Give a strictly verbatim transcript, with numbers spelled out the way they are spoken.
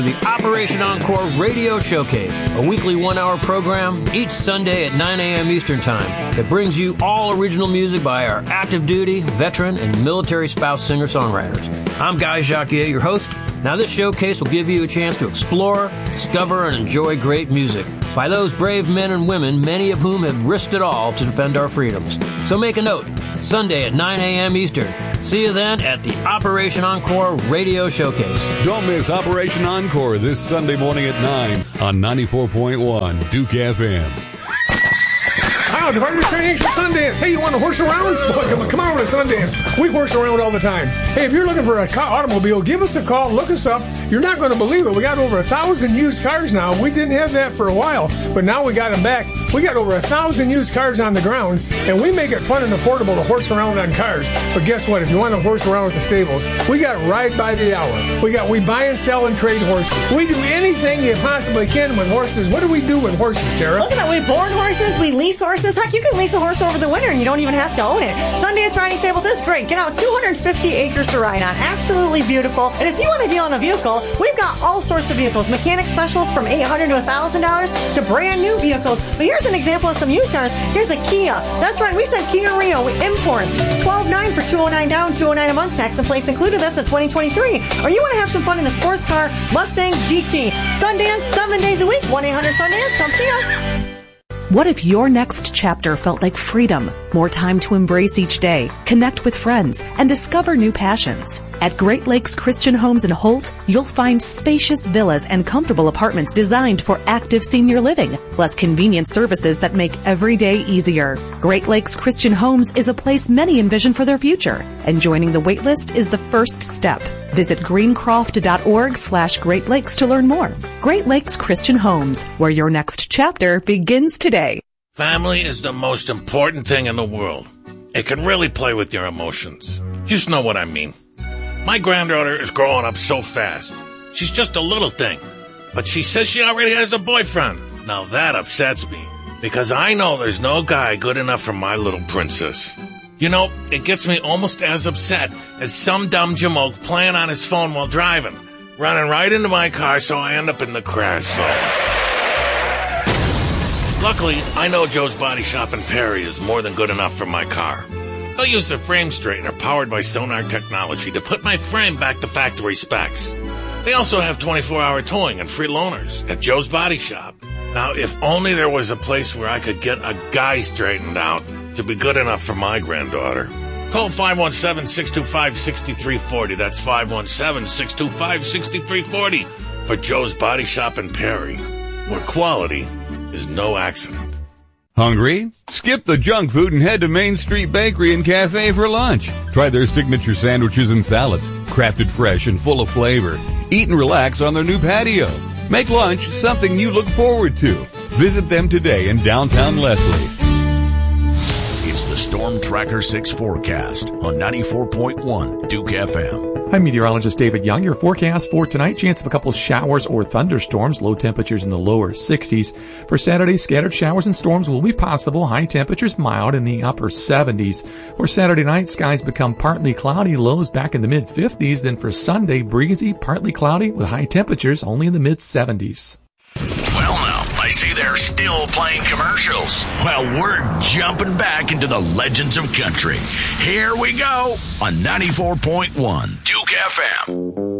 The Operation Encore Radio Showcase, a weekly one-hour program each Sunday at nine a.m. Eastern Time that brings you all original music by our active duty, veteran, and military spouse singer-songwriters. I'm Guy Jacquier, your host. Now this showcase will give you a chance to explore, discover, and enjoy great music by those brave men and women, many of whom have risked it all to defend our freedoms. So make a note, Sunday at nine a.m. Eastern. See you then at the Operation Encore Radio Showcase. Don't miss Operation Encore this Sunday morning at nine on ninety-four point one Duke F M. Wow, the Partners Training for Sundance. Hey, you want to horse around? Well, come, come on to Sundance. We horse around all the time. Hey, if you're looking for a car, automobile, give us a call. Look us up. You're not going to believe it. We got over a thousand used cars now. We didn't have that for a while, but now we got them back. We got over a thousand used cars on the ground, and we make it fun and affordable to horse around on cars. But guess what? If you want to horse around with the stables, we got Ride by the Hour. We got we buy and sell and trade horses. We do anything you possibly can with horses. What do we do with horses, Tara? Look at that. We board horses. We lease horses. Heck, you can lease a horse over the winter and you don't even have to own it. Sundance Riding Stables is great. Get out two hundred fifty acres to ride on. Absolutely beautiful. And if you want to deal on a vehicle, we've got all sorts of vehicles. Mechanic specials from eight hundred dollars to one thousand dollars to brand new vehicles. But here's an example of some used cars. Here's a Kia. That's right. We sent Kia Rio. We import twelve nine for two hundred nine down, two hundred nine a month. Tax and plates included. That's a twenty twenty-three. Or you want to have some fun in a sports car, Mustang G T. Sundance, seven days a week. one eight hundred Sundance. Come see us. What if your next chapter felt like freedom, more time to embrace each day, connect with friends, and discover new passions? At Great Lakes Christian Homes in Holt, you'll find spacious villas and comfortable apartments designed for active senior living, plus convenient services that make every day easier. Great Lakes Christian Homes is a place many envision for their future, and joining the waitlist is the first step. Visit greencroft.org slash Great Lakes to learn more. Great Lakes Christian Homes, where your next chapter begins today. Family is the most important thing in the world. It can really play with your emotions. You just know what I mean. My granddaughter is growing up so fast. She's just a little thing. But she says she already has a boyfriend. Now that upsets me, because I know there's no guy good enough for my little princess. You know, it gets me almost as upset as some dumb jamoke playing on his phone while driving, running right into my car so I end up in the crash zone. Luckily, I know Joe's Body Shop in Perry is more than good enough for my car. They'll use a frame straightener powered by Sonar technology to put my frame back to factory specs. They also have twenty-four hour towing and free loaners at Joe's Body Shop. Now, if only there was a place where I could get a guy straightened out to be good enough for my granddaughter. Call five one seven, six two five, six three four zero. That's five one seven, six two five, six three four zero for Joe's Body Shop in Perry, where quality is no accident. Hungry? Skip the junk food and head to Main Street Bakery and Cafe for lunch. Try their signature sandwiches and salads, crafted fresh and full of flavor. Eat and relax on their new patio. Make lunch something you look forward to. Visit them today in downtown Leslie. It's the Storm Tracker six forecast on ninety-four point one Duke F M. I'm meteorologist David Young. Your forecast for tonight, chance of a couple showers or thunderstorms, low temperatures in the lower sixties. For Saturday, scattered showers and storms will be possible, high temperatures mild in the upper seventies. For Saturday night, skies become partly cloudy, lows back in the mid fifties. Then for Sunday, breezy, partly cloudy with high temperatures only in the mid seventies. Well, now, I see they're still playing commercials. Well, we're jumping back into the legends of country. Here we go on ninety-four point one Duke F M.